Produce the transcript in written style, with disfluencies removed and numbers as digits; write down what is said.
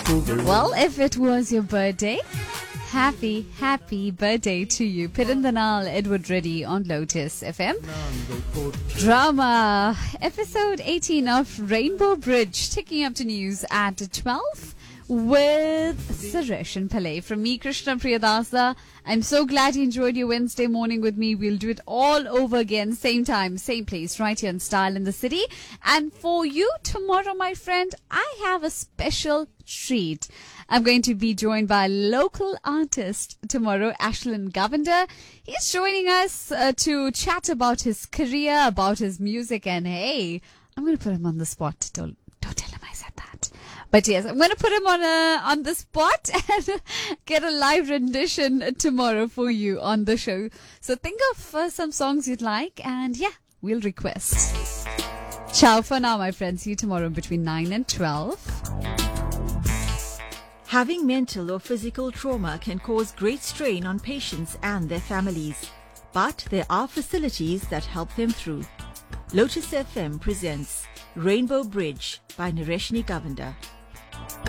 Well, if it was your birthday, happy birthday to you. Pirandanal Edward Reddy on Lotus FM. Drama, episode 18 of Rainbow Bridge, taking up to news at 12 with Suresh and Pillai. From me, Krishna Priyadasa. I'm so glad you enjoyed your Wednesday morning with me. We'll do it all over again, same time, same place, right here in Style in the City. And for you tomorrow, my friend, I have a special treat. I'm going to be joined by a local artist tomorrow, Ashlyn Govender. He's joining us to chat about his career, about his music, and hey, I'm going to put him on the spot. Don't tell him I said that. But yes, I'm going to put him on the spot and get a live rendition tomorrow for you on the show. So think of some songs you'd like, and yeah, we'll request. Ciao for now, my friends. See you tomorrow between 9 and 12. Having mental or physical trauma can cause great strain on patients and their families. But there are facilities that help them through. Lotus FM presents Rainbow Bridge by Nareshni Govender.